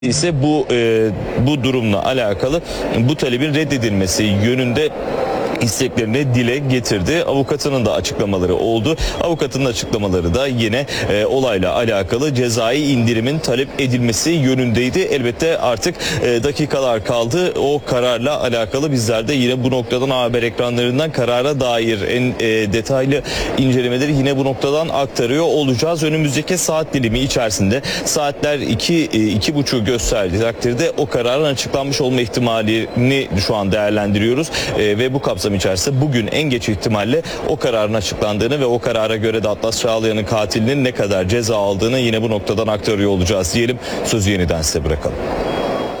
ise bu durumla alakalı bu talebin reddedilmesi yönünde isteklerini dile getirdi. Avukatının da açıklamaları oldu. Avukatının açıklamaları da yine olayla alakalı cezai indirimin talep edilmesi yönündeydi. Elbette artık dakikalar kaldı. O kararla alakalı bizler de yine bu noktadan haber ekranlarından karara dair en detaylı incelemeleri yine bu noktadan aktarıyor olacağız. Önümüzdeki saat dilimi içerisinde saatler 2:30 gösterdiği takdirde o kararın açıklanmış olma ihtimalini şu an değerlendiriyoruz ve bu kapsam içerisinde bugün en geç ihtimalle o kararın açıklandığını ve o karara göre de Atlas Çağlayan'ın katilinin ne kadar ceza aldığını yine bu noktadan aktarıyor olacağız diyelim. Sözü yeniden size bırakalım.